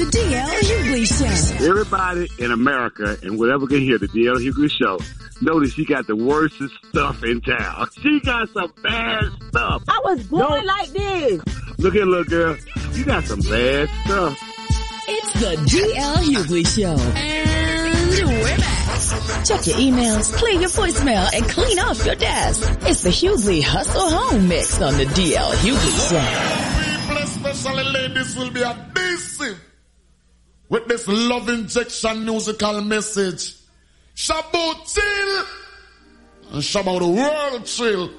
DL Hughley Show. Everybody in America and whatever can hear the DL Hughley Show know that she got the worstest stuff in town. She got some bad stuff. I was born like this. Look here, little girl. You got some bad stuff. It's the DL Hughley Show. And we're back. Check your emails, clear your voicemail, and clean off your desk. It's the Hughley Hustle Home Mix on the DL Hughley Show. People, especially ladies, will be abusive with this love injection musical message. Shabbat chill and Shabbat the world chill.